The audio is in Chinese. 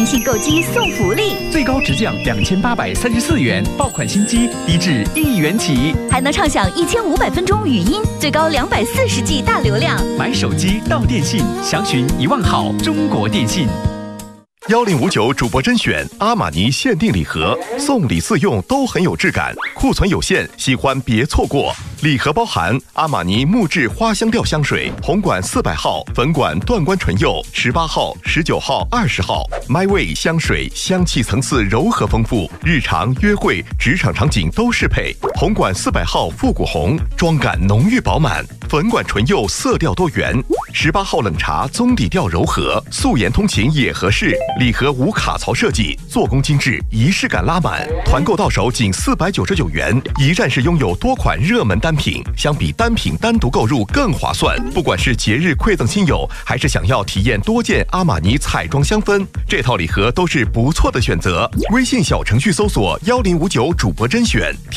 电信购机送福利， 最高直降2834元，爆款新机低至1元起， 还能畅享1500分钟语音，最高240G 大流量。 买手机到电信，详询1万好中国电信。 1059主播甄选阿玛尼限定礼盒，送礼自用都很有质感，库存有限，喜欢别错过。礼盒包含阿玛尼木质花香调香水，红管400号，粉管断关唇釉18号、19号、20号。My Way 香水香气层次柔和丰富，日常约会、职场场景都适配。红管400号复古红，妆感浓郁饱满，粉管唇釉色调多元。18号冷茶棕底调柔和，素颜通勤也合适。礼盒无卡槽设计，做工精致，仪式感拉满。团购到手仅499元，一站式拥有多款热门单品，相比单品单独购入更划算。不管是节日馈赠亲友，还是想要体验多件阿玛尼彩妆香氛，这套礼盒都是不错的选择。微信小程序搜索1059主播甄选。